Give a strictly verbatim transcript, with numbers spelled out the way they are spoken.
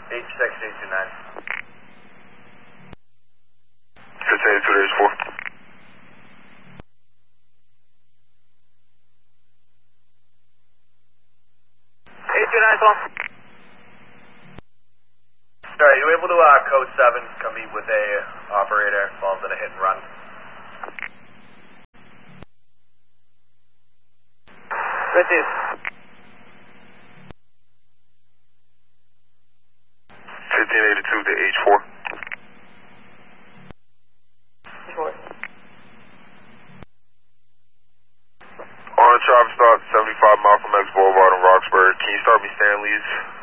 H six eight two nine. fifteen eighty-two to H four. eight two nine, call. Alright, you able to uh, code seven come meet with a operator involved in a hit and run? Good. fifteen eighty-two to H four. Four. On traffic stop, seventy-five Malcolm X Boulevard in Roxbury. Can you start me Stanley's?